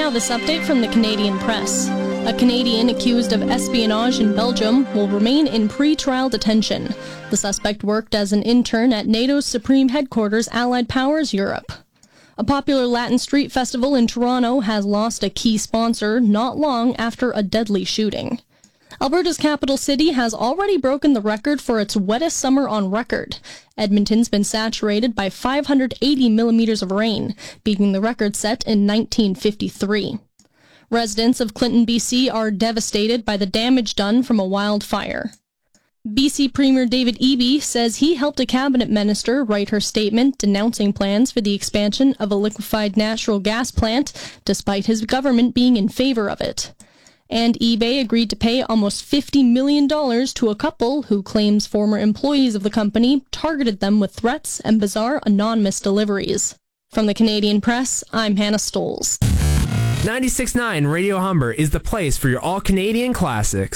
Now this update from the Canadian Press. A Canadian accused of espionage in Belgium will remain in pre-trial detention. The suspect worked as an intern at NATO's Supreme Headquarters Allied Powers Europe. A popular Latin street festival in Toronto has lost a key sponsor not long after a deadly shooting. Alberta's capital city has already broken the record for its wettest summer on record. Edmonton's been saturated by 580 millimeters of rain, beating the record set in 1953. Residents of Clinton, BC are devastated by the damage done from a wildfire. BC Premier David Eby says he helped a cabinet minister write her statement denouncing plans for the expansion of a liquefied natural gas plant, despite his government being in favor of it. And eBay agreed to pay almost $50 million to a couple who claims former employees of the company targeted them with threats and bizarre anonymous deliveries. From the Canadian Press, I'm Hannah Stoles. 96.9 Radio Humber is the place for your all-Canadian classics.